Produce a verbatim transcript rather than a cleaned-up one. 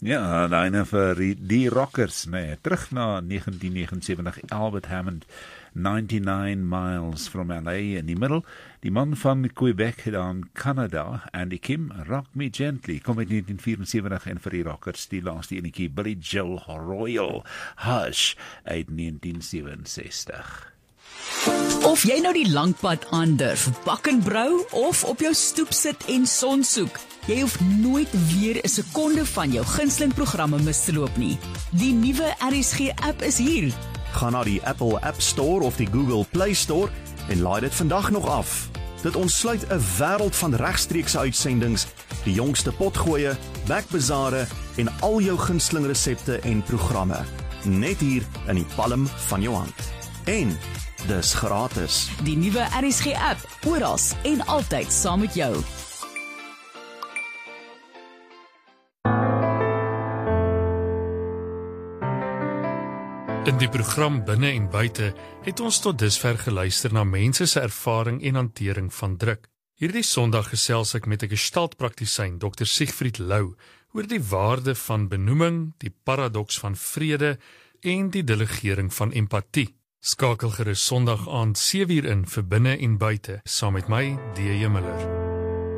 Ja, daai vir die, die Rockers, nee, terug na negentien negenensewentig, Albert Hammond, ninety-nine miles from L A in die middel. Die man van Quebec dan Canada, Andy Kim, Rock Me Gently, kom uit negentien vierensewentig en vir die Rockers, die laaste enetjie, Billy Joel Royal, Hush, uit negentien sewenses-tig. Of jy nou die langpad aandurf, bak en brou, of op jou stoep sit en son soek, jy hoef nooit weer 'n sekonde van jou gunsteling programme mis te loop nie. Die nuwe R S G app is hier. Ga na die Apple App Store of die Google Play Store en laai dit vandag nog af. Dit ontsluit 'n wêreld van regstreekse uitsendings, die jongste potgoeie, backbazare en al jou gunsteling resepte en programme. Net hier in die palm van jou hand. En dis gratis. Die nuwe R S G app, oral en altyd saam met jou. In die program Binne en Buite het ons tot dusver geluister na mense se ervaring en hantering van druk. Hierdie Sondag gesels ek met 'n gestaltpraktisyn, dokter Siegfried Lou, oor die waarde van benoeming, die paradoks van vrede en die delegering van empatie. Skakel gerus Sondag aand sewe uur in vir Binne en Buite saam met my, D J Miller.